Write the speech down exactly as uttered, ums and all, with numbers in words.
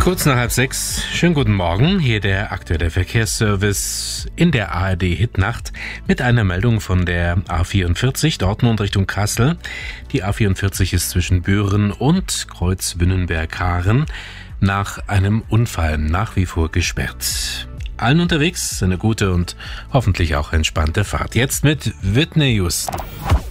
Kurz nach halb sechs, schönen guten Morgen, hier der aktuelle Verkehrsservice in der A R D-Hitnacht mit einer Meldung von der A vierundvierzig, Dortmund Richtung Kassel. Die A vierundvierzig ist zwischen Büren und Kreuz Wünnenberg-Haaren nach einem Unfall nach wie vor gesperrt. Allen unterwegs eine gute und hoffentlich auch entspannte Fahrt. Jetzt mit Whitney Houston.